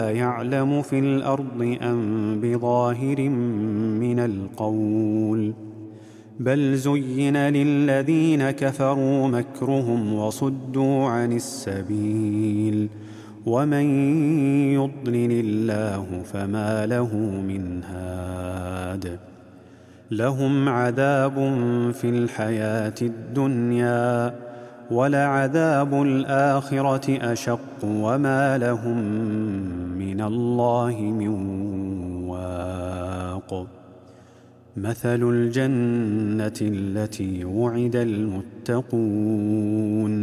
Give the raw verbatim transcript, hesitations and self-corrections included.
يعلم في الأرض أم بظاهر من القول بل زين للذين كفروا مكرهم وصدوا عن السبيل ومن يضلل الله فما له من هاد لهم عذاب في الحياة الدنيا ولعذاب الآخرة أشق وما لهم من الله من واق مثل الجنة التي وعد المتقون